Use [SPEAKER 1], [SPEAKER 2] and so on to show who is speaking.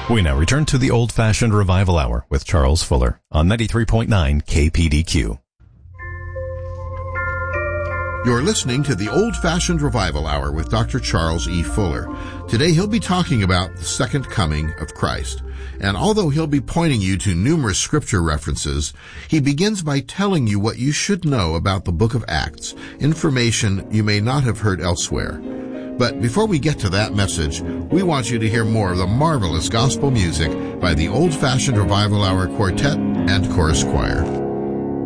[SPEAKER 1] We now return to the Old-Fashioned Revival Hour with Charles Fuller on 93.9 KPDQ.
[SPEAKER 2] You're listening to the Old-Fashioned Revival Hour with Dr. Charles E. Fuller. Today he'll be talking about the second coming of Christ. And although he'll be pointing you to numerous scripture references, he begins by telling you what you should know about the book of Acts, information you may not have heard elsewhere. But before we get to that message, we want you to hear more of the marvelous gospel music by the Old-Fashioned Revival Hour Quartet and Chorus Choir.